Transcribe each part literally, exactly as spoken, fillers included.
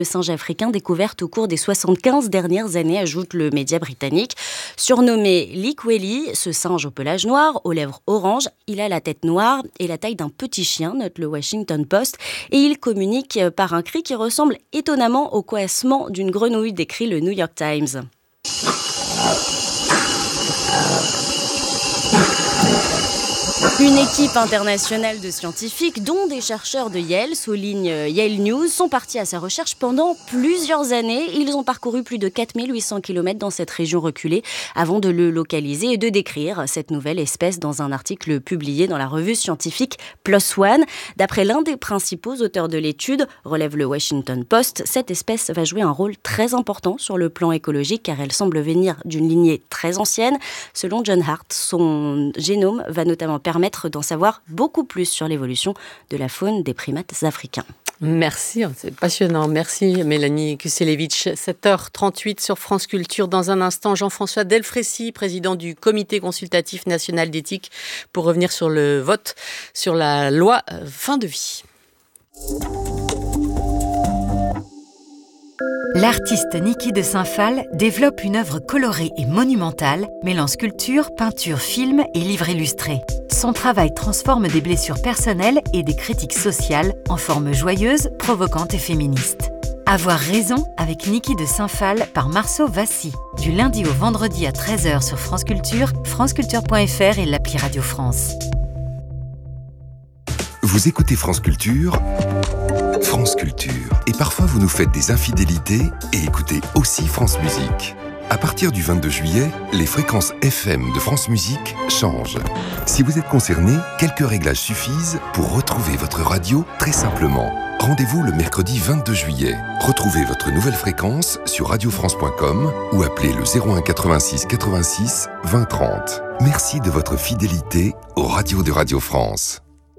Le singe africain découverte au cours des soixante-quinze dernières années, ajoute le média britannique. Surnommé Likweli, ce singe au pelage noir, aux lèvres oranges, il a la tête noire et la taille d'un petit chien, note le Washington Post, et il communique par un cri qui ressemble étonnamment au coassement d'une grenouille, décrit le New York Times. Une équipe internationale de scientifiques, dont des chercheurs de Yale, souligne Yale News, sont partis à sa recherche pendant plusieurs années. Ils ont parcouru plus de quatre mille huit cents kilomètres dans cette région reculée avant de le localiser et de décrire cette nouvelle espèce dans un article publié dans la revue scientifique PLOS ONE. D'après l'un des principaux auteurs de l'étude, relève le Washington Post, cette espèce va jouer un rôle très important sur le plan écologique car elle semble venir d'une lignée très ancienne. Selon John Hart, son génome va notamment permettre d'en savoir beaucoup plus sur l'évolution de la faune des primates africains. Merci, c'est passionnant. Merci Mélanie Kuselevitch. sept heures trente-huit sur France Culture. Dans un instant, Jean-François Delfrécy, président du Comité consultatif national d'éthique, pour revenir sur le vote sur la loi fin de vie. L'artiste Niki de Saint-Phal développe une œuvre colorée et monumentale, mêlant sculpture, peinture, film et livre illustré. Son travail transforme des blessures personnelles et des critiques sociales en formes joyeuses, provocantes et féministes. Avoir raison avec Niki de Saint-Phal par Marceau Vassy. Du lundi au vendredi à treize heures sur France Culture, franceculture point f r et l'appli Radio France. Vous écoutez France Culture, France Culture. Et parfois vous nous faites des infidélités et écoutez aussi France Musique. À partir du vingt-deux juillet, les fréquences F M de France Musique changent. Si vous êtes concerné, quelques réglages suffisent pour retrouver votre radio très simplement. Rendez-vous le mercredi vingt-deux juillet. Retrouvez votre nouvelle fréquence sur radio france point com ou appelez le zéro un quatre-vingt-six quatre-vingt-six vingt trente. Merci de votre fidélité aux radios de Radio France.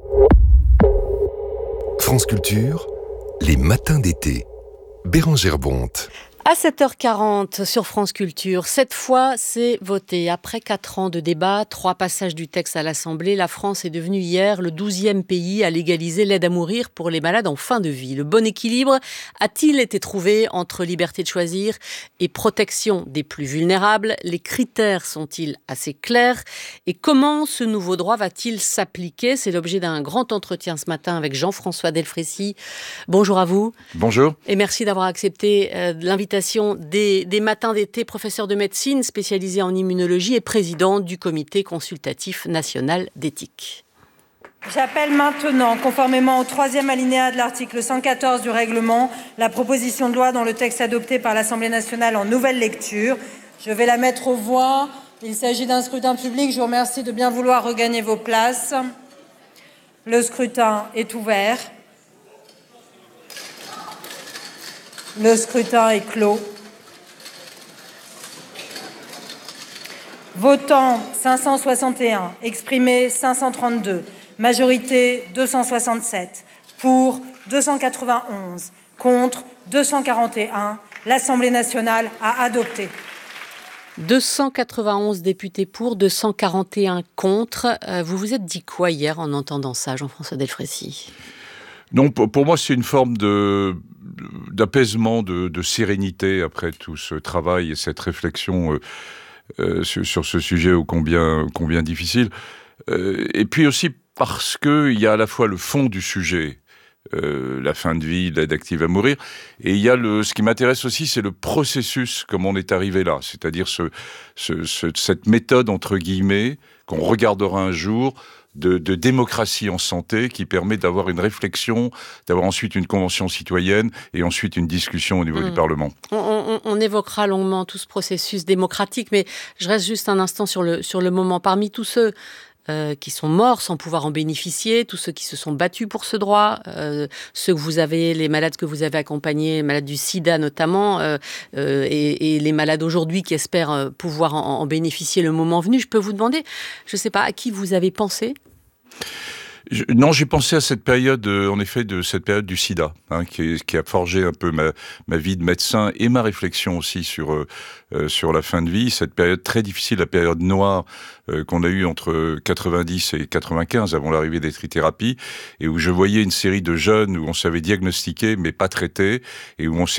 France Culture, les matins d'été. Bérangère Bonte. À sept heures quarante sur France Culture, cette fois c'est voté. Après quatre ans de débat, trois passages du texte à l'Assemblée, la France est devenue hier le douzième pays à légaliser l'aide à mourir pour les malades en fin de vie. Le bon équilibre a-t-il été trouvé entre liberté de choisir et protection des plus vulnérables ? Les critères sont-ils assez clairs ? Et comment ce nouveau droit va-t-il s'appliquer ? C'est l'objet d'un grand entretien ce matin avec Jean-François Delfrécy. Bonjour à vous. Bonjour. Et merci d'avoir accepté euh, l'invitation Des, des matins d'été, professeur de médecine spécialisé en immunologie et président du Comité consultatif national d'éthique. J'appelle maintenant, conformément au troisième alinéa de l'article cent quatorze du règlement, la proposition de loi dans le texte adopté par l'Assemblée nationale en nouvelle lecture. Je vais la mettre aux voix. Il s'agit d'un scrutin public. Je vous remercie de bien vouloir regagner vos places. Le scrutin est ouvert. Le scrutin est clos. Votant cinq cent soixante et un, exprimé cinq cent trente-deux, majorité deux cent soixante-sept, pour deux cent quatre-vingt-onze, contre deux cent quarante et un, l'Assemblée nationale a adopté. deux cent quatre-vingt-onze députés pour, deux cent quarante et un contre. Euh, vous vous êtes dit quoi hier en entendant ça, Jean-François Delfrécy ? Non, pour moi, c'est une forme de, d'apaisement, de, de sérénité après tout ce travail et cette réflexion euh, euh, sur, sur ce sujet ô combien, combien difficile. Euh, et puis aussi parce qu'il y a à la fois le fond du sujet, euh, la fin de vie, l'aide active à mourir, et il y a le, ce qui m'intéresse aussi, c'est le processus, comme on est arrivé là, c'est-à-dire ce, ce, ce, cette méthode, entre guillemets, qu'on regardera un jour, De, de démocratie en santé qui permet d'avoir une réflexion, d'avoir ensuite une convention citoyenne et ensuite une discussion au niveau mmh. du Parlement. On, on, on évoquera longuement tout ce processus démocratique, mais je reste juste un instant sur le, sur le moment. Parmi tous ceux euh, qui sont morts sans pouvoir en bénéficier, tous ceux qui se sont battus pour ce droit, euh, ceux que vous avez, les malades que vous avez accompagnés, les malades du sida notamment, euh, euh, et, et les malades aujourd'hui qui espèrent pouvoir en, en bénéficier le moment venu, je peux vous demander, je ne sais pas, à qui vous avez pensé ? Je, non, j'ai pensé à cette période, euh, en effet, de cette période du sida, hein, qui, qui a forgé un peu ma, ma vie de médecin et ma réflexion aussi sur, euh, euh, sur la fin de vie. Cette période très difficile, la période noire euh, qu'on a eue entre quatre-vingt-dix et quatre-vingt-quinze, avant l'arrivée des trithérapies, et où je voyais une série de jeunes où on savait diagnostiquer mais pas traiter, et où on s'est